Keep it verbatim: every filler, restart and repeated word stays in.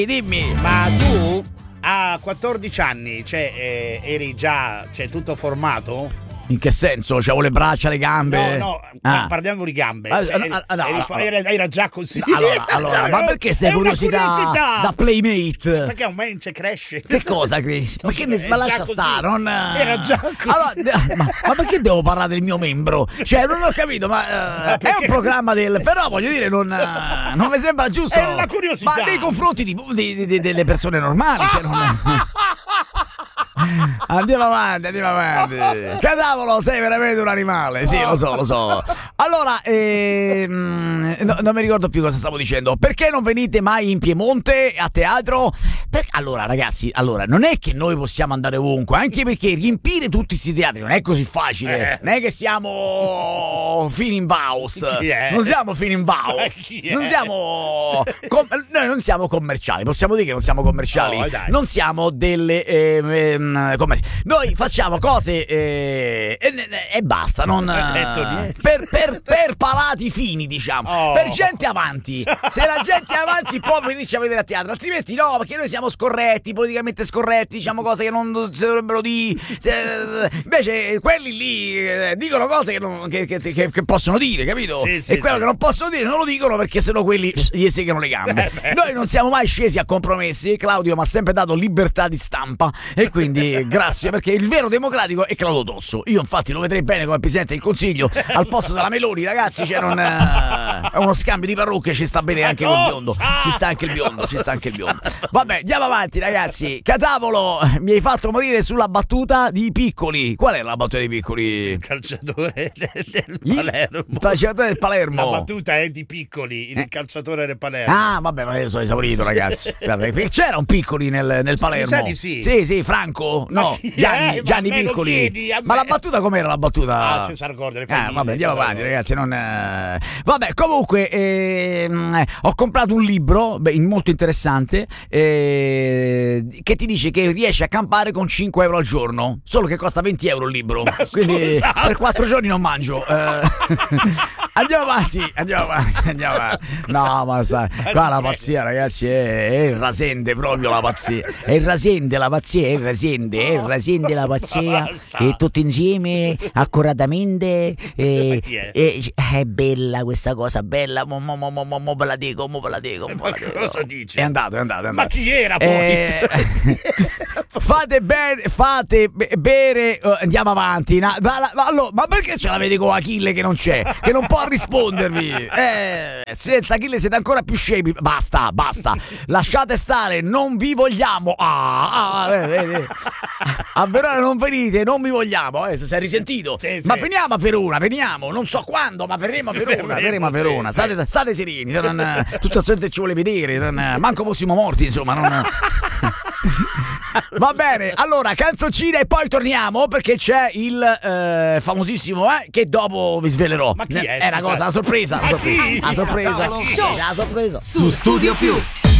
Dimmi. Ma tu a quattordici anni, cioè, eh, eri già, cioè, tutto formato? In che senso? C'avevo le braccia, le gambe? No, no, ah. parliamo di gambe. Ah, Cioè, no, eri, no, eri, no, era, era già così. Allora, allora, ma perché stai curiosità, curiosità da Playmate? Perché aumenta, cresce. Che cosa cresce? Ma che ne ma lascia stare? Non... Era già così. Allora, ma, ma perché devo parlare del mio membro? Cioè, non ho capito, ma uh, è un programma del. Però voglio dire, non, uh, non mi sembra giusto. È una curiosità. Ma nei confronti di, di, di, delle persone normali, cioè non è. Andiamo avanti, andiamo avanti. Cadavolo, sei veramente un animale. Sì, lo so, lo so. Allora, ehm, no, non mi ricordo più cosa stavo dicendo. Perché non venite mai in Piemonte a teatro? Per... Allora, ragazzi, allora, non è che noi possiamo andare ovunque, anche perché riempire tutti questi teatri non è così facile. Non è che siamo fini in Vaust. Non siamo fini in Vaust. Non siamo com... noi non siamo commerciali. Possiamo dire che non siamo commerciali. Oh, non siamo delle eh, commerci. Noi facciamo cose eh, e, e basta, non eh, per, per, per palati fini, diciamo, oh. per gente avanti. Se la gente è avanti può venirci a vedere a teatro, altrimenti no, perché noi siamo scorretti, politicamente scorretti, diciamo cose che non si dovrebbero dire. Invece quelli lì eh, dicono cose che, non, che, che, che, che possono dire, capito? Sì, sì, e quello sì. che non possono dire non lo dicono perché sennò quelli gli segano le gambe. Eh, noi non siamo mai scesi a compromessi. Claudio mi ha sempre dato libertà di stampa e quindi grazie, perché il vero democratico è Claudio Tosso. Io infatti lo vedrei bene come presidente del Consiglio al posto della Meloni, ragazzi. C'è non, è uno scambio di parrucche, ci sta bene anche col biondo. Ci sta anche il biondo, ci sta anche il biondo. Vabbè, andiamo avanti, ragazzi. Catavolo, mi hai fatto morire sulla battuta di Piccoli. Qual è la battuta di Piccoli? Il calciatore del Palermo. Il calciatore del Palermo. La battuta è di Piccoli, il eh. calciatore del Palermo. Ah, vabbè, ma io sono esaurito, ragazzi. Vabbè, c'era un Piccoli nel, nel Palermo. Sa di sì. Sì, sì, Franco. No, Gianni, eh, Gianni Piccoli. Chiedi, ma la battuta com'era la battuta? Ah, Cesar Gordon. Ah, vabbè, andiamo avanti, ragazzi. Non, eh... Vabbè, comunque ehm, ho comprato un libro beh, molto interessante eh, che ti dice che riesci a campare con cinque euro al giorno. Solo che costa venti euro il libro. Ma quindi scusate. per quattro giorni non mangio. Eh, andiamo avanti, andiamo avanti, andiamo avanti. No, ma sai, qua la pazzia, ragazzi, è, è il rasente proprio la pazzia. È il rasente la pazzia, è il rasente, è il rasente la pazzia. E tutti insieme, accuratamente. E, e, è bella questa cosa, bella. Mo, mo, mo, mo, mo, mo ve la dico, mo ve la dico. Mo Ma la dico. cosa dici? È andato, è andato, è andato. Ma chi era poi? Eh, fate bene, fate be- bere. Uh, andiamo avanti. Na, ma, ma, allora, ma perché ce l'avete con Achille che non c'è? Che non può rispondervi? Eh, senza Achille siete ancora più scemi. Basta, basta. Lasciate stare, non vi vogliamo. Ah, ah eh, eh, eh. A Verona non venite, non vi vogliamo. Eh, se sei risentito. Sì, ma sì. veniamo a Verona, veniamo. Non so quando, ma verremo a Verona. Verremo a Verona. Sì, State, state sereni. Non, tutta la gente ci vuole vedere. Non, manco fossimo morti, insomma. Non... Va bene, allora canzoncina e poi torniamo perché c'è il eh, famosissimo eh, che dopo vi svelerò. Ma chi è? È una cosa, una sorpresa. Ma Una sorpresa. chi? Una sorpresa. Show. Una sorpresa. Su Studio Più.